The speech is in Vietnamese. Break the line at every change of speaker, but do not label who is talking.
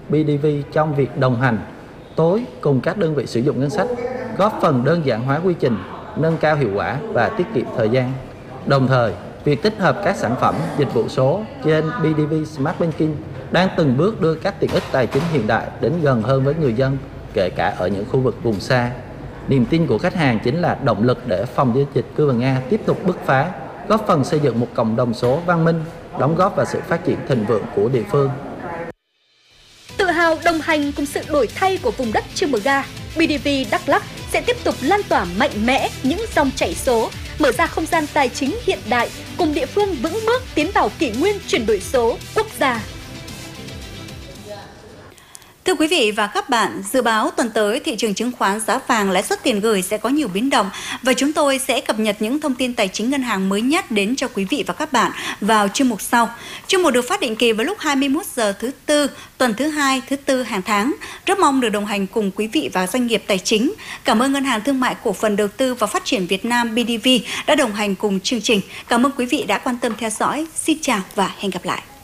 BDV trong việc đồng hành tối cùng các đơn vị sử dụng ngân sách, góp phần đơn giản hóa quy trình, nâng cao hiệu quả và tiết kiệm thời gian. Đồng thời, việc tích hợp các sản phẩm, dịch vụ số trên BDV Smart Banking đang từng bước đưa các tiện ích tài chính hiện đại đến gần hơn với người dân, kể cả ở những khu vực vùng xa. Niềm tin của khách hàng chính là động lực để phòng giao dịch Cư Bằng A tiếp tục bứt phá, góp phần xây dựng một cộng đồng số văn minh, đóng góp vào sự phát triển thịnh vượng của địa phương.
Tự hào đồng hành cùng sự đổi thay của vùng đất Chư Mờ Ga, BDV Đắk Lắk sẽ tiếp tục lan tỏa mạnh mẽ những dòng chảy số, mở ra không gian tài chính hiện đại, cùng địa phương vững bước tiến vào kỷ nguyên chuyển đổi số quốc gia.
Thưa quý vị và các bạn, dự báo tuần tới thị trường chứng khoán, giá vàng, lãi suất tiền gửi sẽ có nhiều biến động và chúng tôi sẽ cập nhật những thông tin tài chính ngân hàng mới nhất đến cho quý vị và các bạn vào chuyên mục sau. Chuyên mục được phát định kỳ vào lúc 21 giờ thứ Tư, tuần thứ Hai, thứ Tư hàng tháng. Rất mong được đồng hành cùng quý vị và doanh nghiệp tài chính. Cảm ơn Ngân hàng Thương mại Cổ phần Đầu tư và Phát triển Việt Nam BDV đã đồng hành cùng chương trình. Cảm ơn quý vị đã quan tâm theo dõi. Xin chào và hẹn gặp lại.